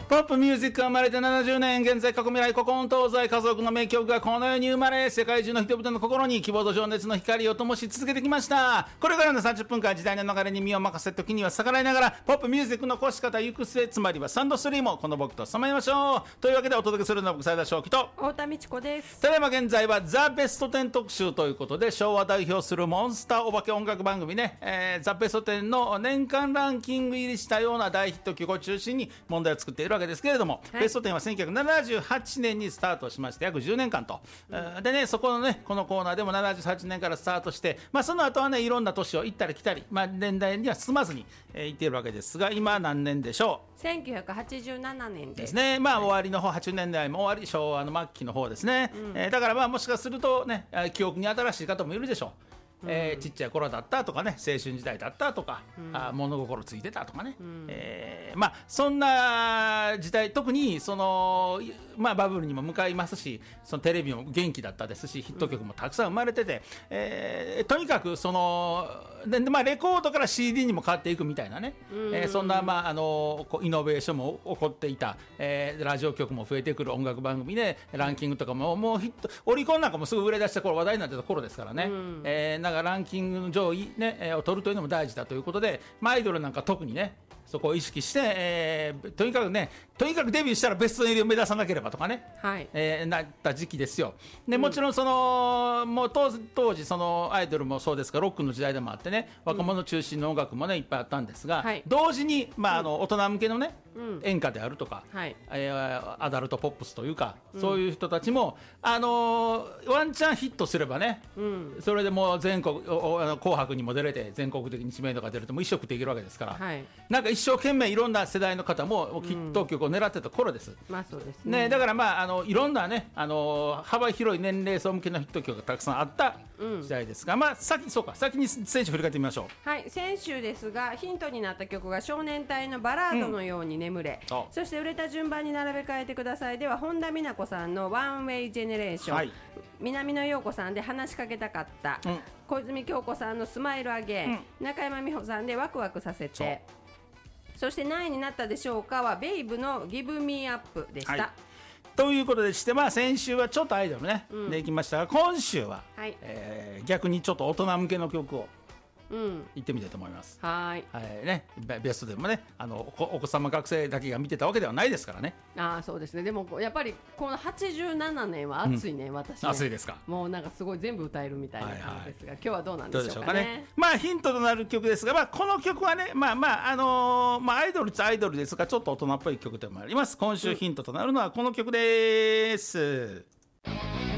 ポップミュージックが生まれて70年、現在過去未来古今東西家族の名曲がこの世に生まれ、世界中の人々の心に希望と情熱の光を灯し続けてきました。これからの30分間、時代の流れに身を任せ、時には逆らいながらポップミュージックの越し方行く末、つまりはサンドストリームをこの僕とさまいましょう。というわけでお届けするのは僕、斉田正樹と太田美智子です。 ただいま現在はザ・ベスト10特集ということで、昭和代表するモンスターお化け音楽番組ね、ザ・ベスト10の年間ランキング入りしたような大ヒット曲を中心に問題を作っているわけですけれども、ベスト10は1978年にスタートしまして約10年間と、でね、そこのねこのコーナーでも78年からスタートして、その後はねいろんな年を行ったり来たり、年代には進まずに、行っているわけですが、今何年でしょう。 1987年ですね。終わりの方、80年代も終わり、昭和の末期の方ですね。だからもしかするとね、記憶に新しい方もいるでしょう。ちっちゃい頃だったとかね、青春時代だったとか、物心ついてたとかね、そんな時代、特にその、バブルにも向かいますし、そのテレビも元気だったですし、ヒット曲もたくさん生まれてて、とにかくそので、レコードから CD にも変わっていくみたいなね、そんな、イノベーションも起こっていた、ラジオ局も増えてくる音楽番組で、ランキングとかもうヒット、オリコンなんかもすぐ売れ出した頃、話題になってた頃ですからね、なんかランキングの上位、を取るというのも大事だということで、アイドルなんか特にねそこを意識して、とにかくデビューしたらベスト入りを目指さなければとかね、なった時期ですよ。でもちろんそのもう当時そのアイドルもそうですが、ロックの時代でもあってね、若者中心の音楽もねいっぱいあったんですが、同時に、大人向けのね、演歌であるとか、アダルトポップスというか、そういう人たちもワンチャンヒットすればね、それでもう全国紅白にも出れて、全国的に知名度が出るともう一色できるわけですから、なんか一生懸命いろんな世代の方もヒット曲を狙ってた頃です。 そうですね。 だからいろんなね、幅広い年齢層向けのヒット曲がたくさんあった時代ですが、先に選手振り返ってみましょう。 先週ですが、ヒントになった曲が少年隊のバラードのように眠れ、そして売れた順番に並べ替えてくださいでは、本田美奈子さんのワンウェイジェネレーション、南野陽子さんで話しかけたかった、小泉京子さんのスマイルアゲン、中山美穂さんでワクワクさせて、そして何位になったでしょうかはベイブのギブミーアップでした。 ということでして、先週はちょっとアイドルね、でいきましたが、今週は、逆にちょっと大人向けの曲を行ってみたいと思います。ベストでもね、お子様学生だけが見てたわけではないですからね。 そうですね。でもやっぱりこの87年は熱いね、私ね。 熱いですか。 もうなんかすごい全部歌えるみたいな感じですが、今日はどうなんでしょうかね。 ヒントとなる曲ですが、この曲はね、アイドルっちゃアイドルですが、ちょっと大人っぽい曲でもあります。今週ヒントとなるのはこの曲です。